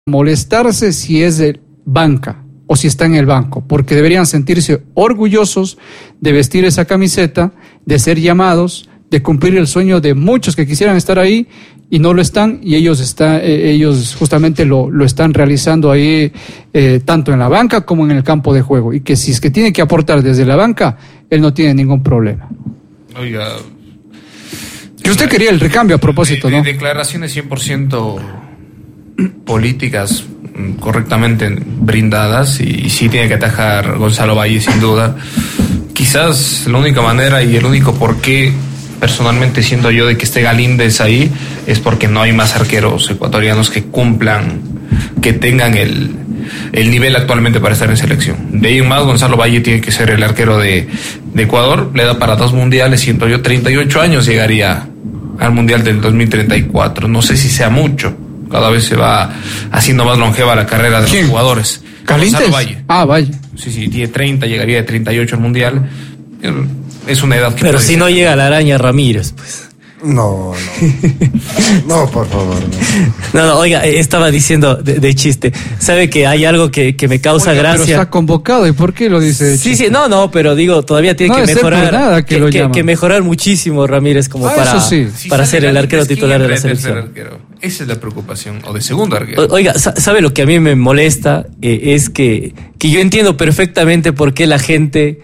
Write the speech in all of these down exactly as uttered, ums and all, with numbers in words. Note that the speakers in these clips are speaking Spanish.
molestarse si es de banca o si está en el banco, porque deberían sentirse orgullosos de vestir esa camiseta, de ser llamados, de cumplir el sueño de muchos que quisieran estar ahí y no lo están, y ellos está, eh, ellos justamente lo, lo están realizando ahí, eh, tanto en la banca como en el campo de juego, y que si es que tiene que aportar desde la banca, él no tiene ningún problema. Oiga, que usted quería el recambio a propósito, de, de, ¿no? Declaraciones cien por ciento políticas correctamente brindadas, y, y sí tiene que atajar Gonzalo Valle sin duda. Quizás la única manera y el único porqué, personalmente siendo yo, de que esté Galíndez ahí, es porque no hay más arqueros ecuatorianos que cumplan, que tengan el, el nivel actualmente para estar en selección. De ahí en más, Gonzalo Valle tiene que ser el arquero de, de Ecuador, le da para dos mundiales, siento yo, treinta y ocho años llegaría al mundial del dos mil treinta y cuatro. No sé si sea mucho, cada vez se va haciendo más longeva la carrera de ¿Quién? Los jugadores. ¿Galíndez? Valle. Ah, Valle. Sí, sí, tiene treinta, llegaría de treinta y ocho al mundial. Es una edad que... Pero si ser. No llega la araña Ramírez, pues. No, no. No, por favor. No, no, no oiga, estaba diciendo de, de chiste. ¿Sabe que hay algo que, que me causa oiga, gracia? Pero está convocado, ¿y por qué lo dice de Sí, chiste? sí, no, no, pero digo, todavía tiene no que mejorar. Nada que, que, lo que, que mejorar muchísimo Ramírez como ah, para, sí. para si ser el arquero titular de la selección. Arquero. Esa es la preocupación, o de segundo arquero. O, oiga, ¿sabe lo que a mí me molesta? Eh, es que, que yo entiendo perfectamente por qué la gente...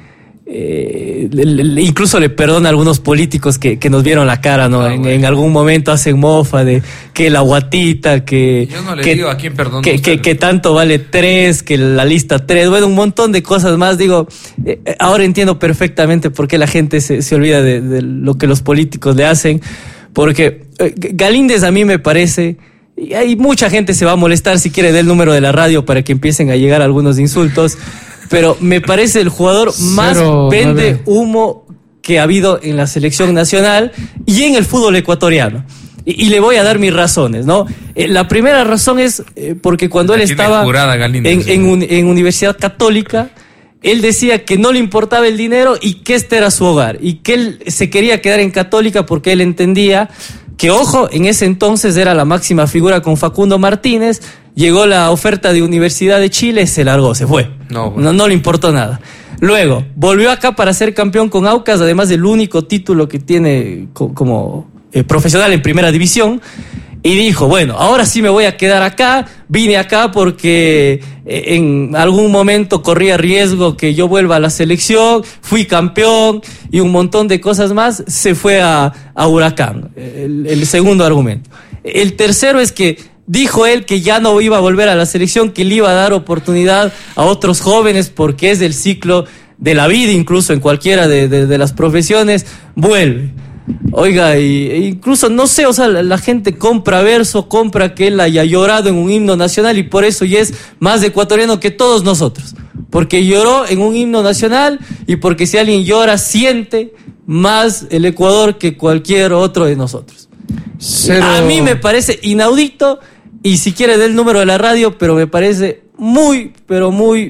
Eh, le, le, incluso le perdona a algunos políticos que, que nos vieron la cara, ¿no? Ah, en, bueno. en algún momento hacen mofa de que la guatita, que... Yo no le que, digo a quién perdona. Que, que, que tanto vale tres, que la lista tres, bueno, un montón de cosas más. Digo, eh, ahora entiendo perfectamente por qué la gente se, se olvida de, de lo que los políticos le hacen, porque eh, Galíndez a mí me parece... Y hay mucha gente se va a molestar si quiere del número de la radio para que empiecen a llegar algunos insultos, pero me parece el jugador más Cero, vende nueve. humo que ha habido en la selección nacional y en el fútbol ecuatoriano. Y, y le voy a dar mis razones, ¿no? Eh, la primera razón es eh, porque cuando él estaba en, en, un, en Universidad Católica, él decía que no le importaba el dinero y que este era su hogar y que él se quería quedar en Católica porque él entendía que, ojo, en ese entonces era la máxima figura con Facundo Martínez, llegó la oferta de Universidad de Chile, se largó, se fue. No, bueno. no, no le importó nada. Luego, volvió acá para ser campeón con Aucas, además del único título que tiene co- como eh, profesional en primera división, y dijo, bueno, ahora sí me voy a quedar acá, vine acá porque eh, en algún momento corría riesgo que yo vuelva a la selección, fui campeón y un montón de cosas más, se fue a, a Huracán, el, el segundo argumento. El tercero es que dijo él que ya no iba a volver a la selección, que le iba a dar oportunidad a otros jóvenes porque es del ciclo de la vida, incluso en cualquiera de, de, de las profesiones, vuelve. Oiga, y, e incluso, no sé, o sea, la, la gente compra verso, compra que él haya llorado en un himno nacional y por eso ya es más ecuatoriano que todos nosotros. Porque lloró en un himno nacional y porque si alguien llora, siente más el Ecuador que cualquier otro de nosotros. Cero. A mí me parece inaudito y si quiere dé el número de la radio, pero me parece muy, pero muy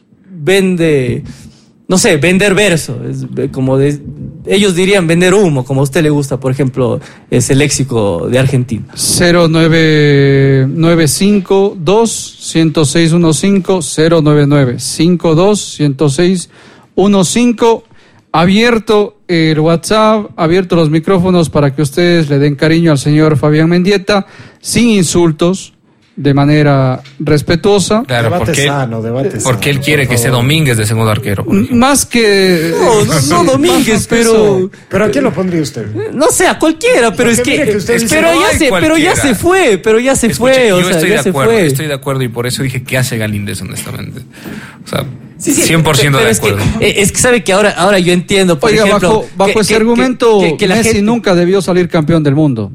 vende... No sé, vender verso, es como de, ellos dirían vender humo, como a usted le gusta, por ejemplo, es el léxico de Argentina. cero nueve nueve cinco dos uno cero seis uno cinco cero nueve nueve cinco dos uno cero seis uno cinco. Abierto el WhatsApp, abierto los micrófonos para que ustedes le den cariño al señor Fabián Mendieta, sin insultos, de manera respetuosa. Claro, debate porque, sano, debate porque sano, él quiere que sea Domínguez de segundo arquero. Más que... No, no, no Domínguez, pero... ¿Pero a quién lo pondría usted? No sé, a cualquiera, pero es que... que usted dice, pero, no ya se, pero ya se fue, pero ya se Escuche, fue, o yo sea, estoy ya de se acuerdo, fue. Estoy de acuerdo y por eso dije que hace Galíndez, honestamente. O sea, sí, sí, cien por ciento pero de es acuerdo. Que, es que sabe que ahora, ahora yo entiendo, por Oiga, ejemplo... bajo, bajo que, ese que, argumento, que, que Messi gente... nunca debió salir campeón del mundo.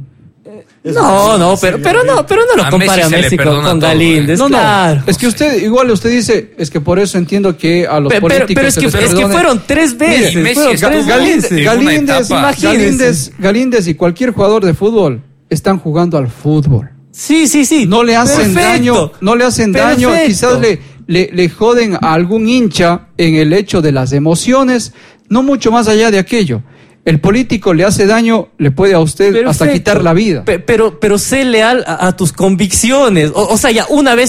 No, no, pero, pero no, pero no lo a compare Messi a Messi con, con Galíndez. No, no, claro. es que usted, igual usted dice, es que por eso entiendo que a los pero, políticos pero es, se que, les es que fueron tres veces. Mire, fueron Messi tres Galíndez, veces. Galíndez, Galíndez, Galíndez y cualquier jugador de fútbol están jugando al fútbol. Sí, sí, sí. No le hacen Perfecto. daño, no le hacen Perfecto. daño, quizás le, le, le joden a algún hincha en el hecho de las emociones, no mucho más allá de aquello. El político le hace daño, le puede a usted Perfecto. hasta quitar la vida. Pe- Pero, pero sé leal a, a tus convicciones. O, o sea, ya una vez